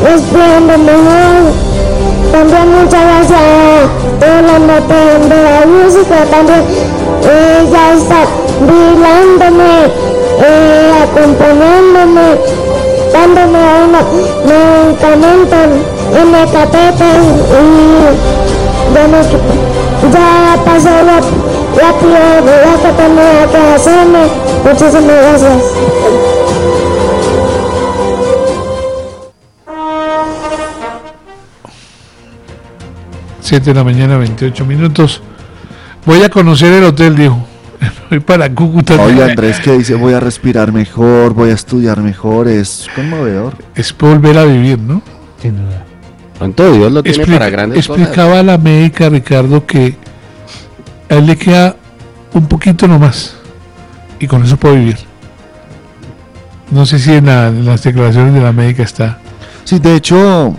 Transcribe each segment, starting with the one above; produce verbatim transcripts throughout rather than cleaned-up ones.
respirando mejor. También muchas gracias a toda la nota de la música, también ella está bailándome, eh, acompañándome, dándome unos medicamentos en el tapete y bueno, ya pasó la, la prioridad que tenía que hacerme. Muchísimas gracias. siete de la mañana, veintiocho minutos. Voy a conocer el hotel, dijo. Voy para Cúcuta. Oye, Andrés, que dice, voy a respirar mejor, voy a estudiar mejor, es conmovedor. Es volver a vivir, ¿no? Sin duda. Pronto Dios lo tiene Explica, para grandes explicaba cosas. la médica, Ricardo, que a él le queda un poquito nomás y con eso puede vivir. No sé si en, la, en las declaraciones de la médica está. Sí, de hecho,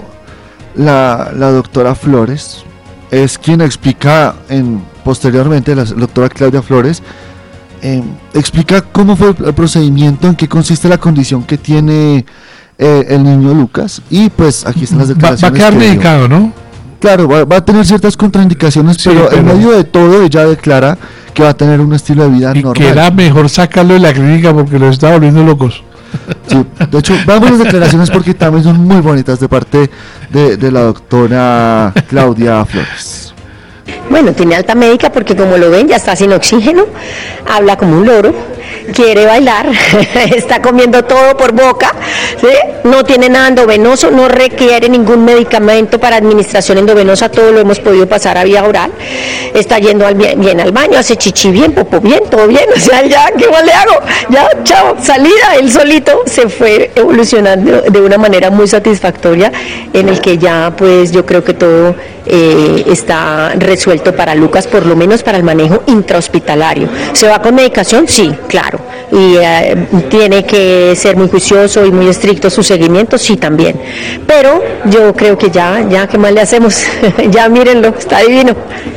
la, la doctora Flores es quien explica en, posteriormente, la doctora Claudia Flores, eh, explica cómo fue el procedimiento, en qué consiste la condición que tiene eh, el niño Lucas, y pues aquí están las declaraciones. Va, va a quedar medicado, ¿no? Claro, va, va a tener ciertas contraindicaciones, sí, pero, pero en medio de todo ella declara que va a tener un estilo de vida y normal. Que era mejor sacarlo de la clínica porque lo está volviendo locos. Sí, de hecho, vamos a las declaraciones porque también son muy bonitas de parte de, de la doctora Claudia Flores. Bueno, tiene alta médica porque como lo ven ya está sin oxígeno, habla como un loro, quiere bailar, está comiendo todo por boca, ¿sí? No tiene nada endovenoso, no requiere ningún medicamento para administración endovenosa, todo lo hemos podido pasar a vía oral, está yendo al bien, bien al baño, hace chichi bien, popó bien, todo bien, o sea, ya, ¿qué más le hago? Ya, chao, salida, él solito se fue evolucionando de una manera muy satisfactoria, en el que ya pues yo creo que todo eh, está resuelto para Lucas, por lo menos para el manejo intrahospitalario. ¿Se va con medicación? Sí, claro. Y eh, tiene que ser muy juicioso y muy estricto su seguimiento, sí también. Pero yo creo que ya, ya, ¿qué más le hacemos? Ya mírenlo, está divino.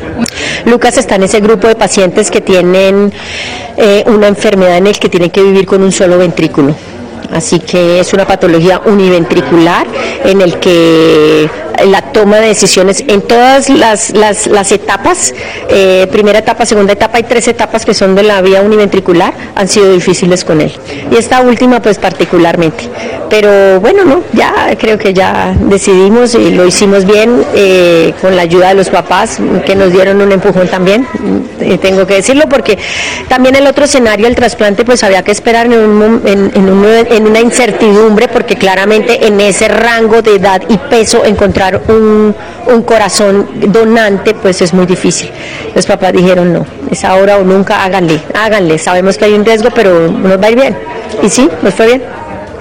Lucas está en ese grupo de pacientes que tienen eh, una enfermedad en el que tienen que vivir con un solo ventrículo. Así que es una patología univentricular en el que la toma de decisiones en todas las, las, las etapas, eh, primera etapa, segunda etapa, hay tres etapas que son de la vía univentricular, han sido difíciles con él. Y esta última pues particularmente. Pero bueno, no, ya creo que ya decidimos y lo hicimos bien, eh, con la ayuda de los papás que nos dieron un empujón también, eh, tengo que decirlo, porque también el otro escenario, el trasplante, pues había que esperar en, un, en, en, un, en una incertidumbre, porque claramente en ese rango de edad y peso encontrar un, un corazón donante pues es muy difícil. Los papás dijeron no, es ahora o nunca, háganle, háganle, sabemos que hay un riesgo, pero nos va a ir bien. Y sí, nos fue bien.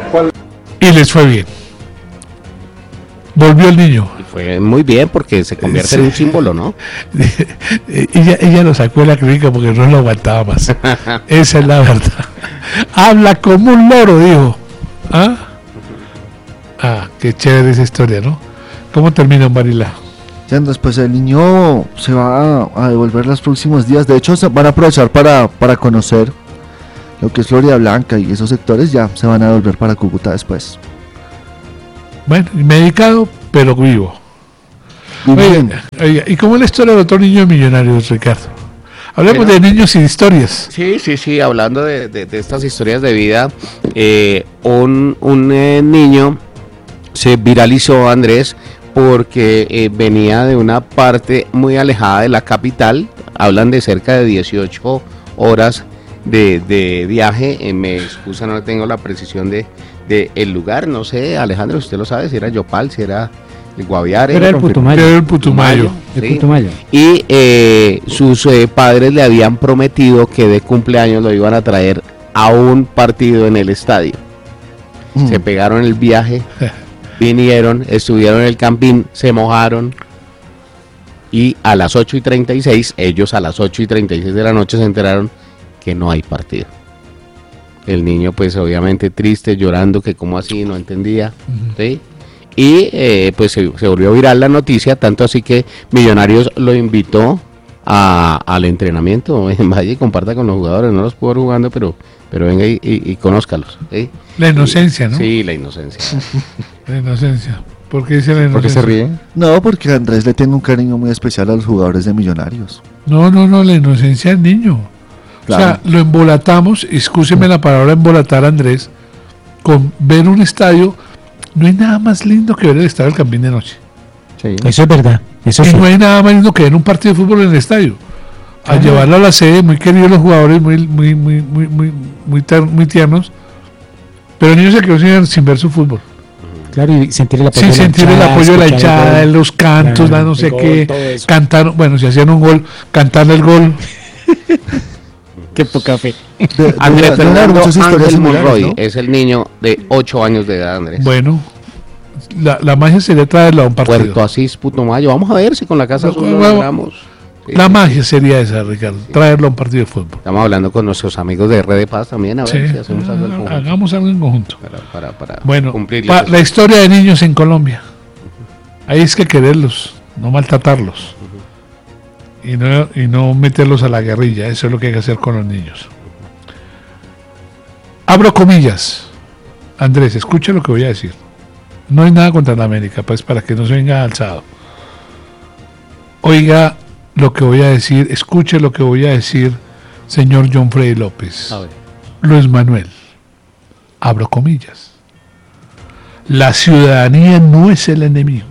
Y les fue bien. Volvió el niño. Y fue muy bien porque se convierte sí. en un símbolo, ¿no? ella, ella lo sacó de la clínica porque no lo aguantaba más. Esa es la verdad. Habla como un loro, dijo. ¿Ah? Ah, qué chévere esa historia, ¿no? ¿Cómo termina, Marila? Después el niño se va a, a devolver los próximos días. De hecho, se van a aprovechar para, para conocer lo que es Florida Blanca y esos sectores. Ya se van a devolver para Cúcuta después. Bueno, medicado, pero vivo. Oye, oye, ¿y cómo es la historia del otro niño de Millonarios, Ricardo? Hablemos bueno, de niños y historias. Sí, sí, sí, hablando de, de, de estas historias de vida, eh, un, un eh, niño se viralizó, Andrés, porque eh, venía de una parte muy alejada de la capital, hablan de cerca de dieciocho horas de, de viaje, eh, me excusa, no tengo la precisión de, de el lugar, no sé, Alejandro, usted lo sabe, si era Yopal, si era el Guaviare. Era el Putumayo. Era el Putumayo. El sí. Putumayo. Y eh, sus eh, padres le habían prometido que de cumpleaños lo iban a traer a un partido en el estadio. Mm. Se pegaron el viaje, vinieron, estuvieron en el campín, se mojaron y a las ocho y treinta y seis, ellos a las ocho y treinta y seis de la noche se enteraron que no hay partido. El niño pues obviamente triste, llorando, que cómo así, no entendía, uh-huh. ¿sí? Y eh, pues se, se volvió viral la noticia, tanto así que Millonarios lo invitó a, al entrenamiento, vaya y comparta con los jugadores, no los pudo ver jugando, pero, pero venga y, y, y conózcalos, ¿sí? La inocencia, ¿no? Sí, la inocencia. La inocencia. ¿Por qué dice la ¿Por qué se inocencia? ríe? No, porque Andrés le tiene un cariño muy especial a los jugadores de Millonarios. No, no, no, la inocencia del niño. Claro. O sea, lo embolatamos, excúseme la palabra embolatar, Andrés, con ver un estadio. No hay nada más lindo que ver el estadio del Campín de noche. Sí. Eso es verdad. Eso Y sí. no hay nada más lindo que ver un partido de fútbol en el estadio. A Claro. llevarlo a la sede, muy queridos los jugadores, muy, muy, muy, muy, muy, muy, ter- muy tiernos. Pero el niño se quedó sin, sin ver su fútbol. Claro, y sentir el apoyo Sin de la sentir el hinchada, apoyo de la escuchar el hinchada, gol. los cantos, Claro, la no el sé gol, qué. todo eso. Cantar, bueno, si hacían un gol, cantar el gol. Qué poca fe. De- de- Andrés deben haber Fernando muchas historias Ángel similares, Monroy ¿no? es el niño de ocho años de edad, Andrés. Bueno, la, la magia sería traerlo a un partido. Puerto Asís, Putumayo. Vamos a ver si con la Casa Bueno, Azul lo bueno, logramos. Sí, La sí, magia sería esa, Ricardo, traerlo a un partido de fútbol. Estamos hablando con nuestros amigos de R de Paz también, a ver Sí, si hacemos algo en conjunto. hagamos algo en conjunto. Para, para, para Bueno, cumplir pa- la historia de niños en Colombia. Ahí es que quererlos, no maltratarlos. Y no, y no meterlos a la guerrilla. Eso es lo que hay que hacer con los niños. Abro comillas. Andrés, escucha lo que voy a decir. No hay nada contra la América, pues para que no se venga alzado. Oiga lo que voy a decir, escuche lo que voy a decir, señor John Freddy López. A ver. Luis Manuel, abro comillas. La ciudadanía no es el enemigo.